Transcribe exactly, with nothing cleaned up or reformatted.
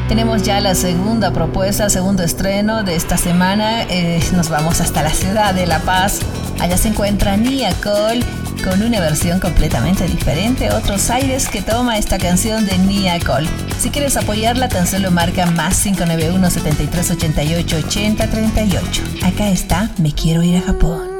Tenemos ya la segunda propuesta, el segundo estreno de esta semana. Eh, nos vamos hasta la ciudad de La Paz. Allá se encuentra Nia Cole con una versión completamente diferente, otros aires que toma esta canción de Nia Cole. Si quieres apoyarla, tan solo marca más cinco nueve uno, setenta y tres, ochenta y ocho, ochenta, treinta y ocho. Acá está Me Quiero Ir a Japón.